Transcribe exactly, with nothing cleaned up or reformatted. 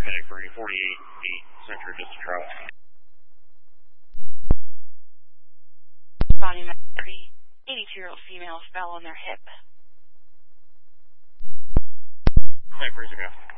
medic for any forty-eight feet, center distance travel. Body three, eighty-two-year-old female fell on their hip. Hey, freezing up.